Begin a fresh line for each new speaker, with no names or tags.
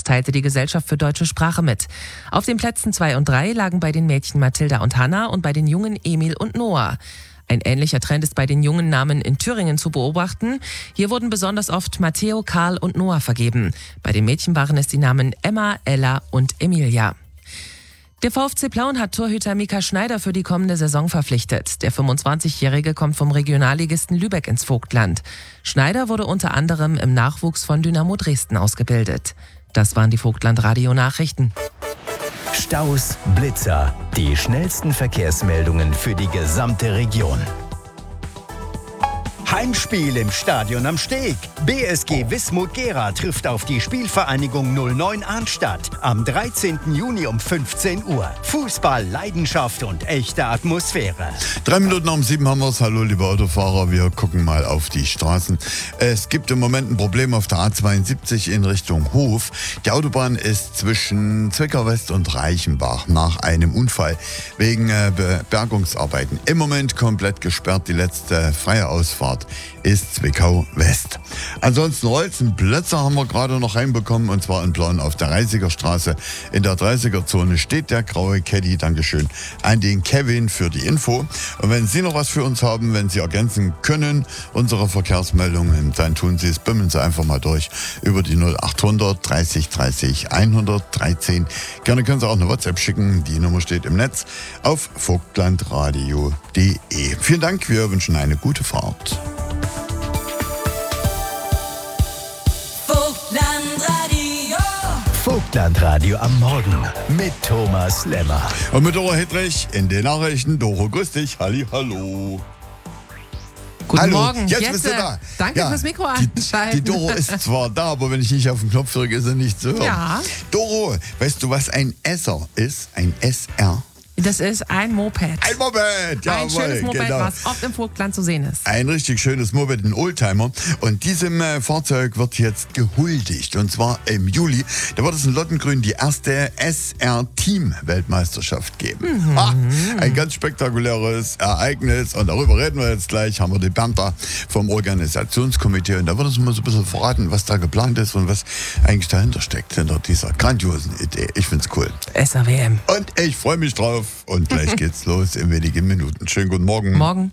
teilte die Gesellschaft für deutsche Sprache mit. Auf den Plätzen 2 und 3 lagen bei den Mädchen Mathilda und Hanna und bei den Jungen Emil und Noah. Ein ähnlicher Trend ist bei den jungen Namen in Thüringen zu beobachten. Hier wurden besonders oft Matteo, Karl und Noah vergeben. Bei den Mädchen waren es die Namen Emma, Ella und Emilia. Der VfC Plauen hat Torhüter Mika Schneider für die kommende Saison verpflichtet. Der 25-Jährige kommt vom Regionalligisten Lübeck ins Vogtland. Schneider wurde unter anderem im Nachwuchs von Dynamo Dresden ausgebildet. Das waren die Vogtland-Radio-Nachrichten.
Staus, Blitzer, die schnellsten Verkehrsmeldungen für die gesamte Region. Heimspiel im Stadion am Steg. BSG Wismut Gera trifft auf die Spielvereinigung 09 Arnstadt am 13. Juni um 15 Uhr. Fußball, Leidenschaft und echte Atmosphäre.
3 Minuten um 7 haben wir es. Hallo, liebe Autofahrer. Wir gucken mal auf die Straßen. Es gibt im Moment ein Problem auf der A72 in Richtung Hof. Die Autobahn ist zwischen Zwickau West und Reichenbach nach einem Unfall wegen Bergungsarbeiten im Moment komplett gesperrt. Die letzte freie Ausfahrt ist Zwickau West. Ansonsten Rolzenplätze haben wir gerade noch reinbekommen, und zwar in Plauen auf der Reisiger Straße. In der 30er-Zone steht der graue Caddy. Dankeschön an den Kevin für die Info. Und wenn Sie noch was für uns haben, wenn Sie ergänzen können, unsere Verkehrsmeldungen, dann tun Sie es, bimmeln Sie einfach mal durch über die 0800 30 30 113. Gerne können Sie auch eine WhatsApp schicken. Die Nummer steht im Netz auf vogtlandradio.de. Vielen Dank, wir wünschen eine gute Fahrt.
Vogtlandradio am Morgen mit Thomas Lemmer.
Und mit Doro Hedrich in den Nachrichten. Doro, grüß dich. Hallo.
Guten
Hallo,
Morgen.
jetzt bist du da.
Danke fürs Mikro anschalten.
Die Doro ist zwar da, aber wenn ich nicht auf den Knopf drücke, ist er nicht zu hören.
Ja.
Doro, weißt du, was ein SR ist? Ein SR?
Das ist ein Moped.
Ein Moped, jawohl,
Ein schönes Moped,
genau.
was oft im Vogtland zu sehen ist.
Ein richtig schönes Moped, ein Oldtimer. Und diesem Fahrzeug wird jetzt gehuldigt. Und zwar im Juli. Da wird es in Lottengrün die erste SR-Team-Weltmeisterschaft geben. Ein ganz spektakuläres Ereignis. Und darüber reden wir jetzt gleich. Haben wir die Berntha vom Organisationskomitee. Und da wird uns mal so ein bisschen verraten, was da geplant ist und was eigentlich dahinter steckt, hinter dieser grandiosen Idee. Ich find's cool.
SRWM.
Und ich freue mich drauf. Und gleich geht's los in wenigen Minuten. Schönen guten Morgen.
Morgen.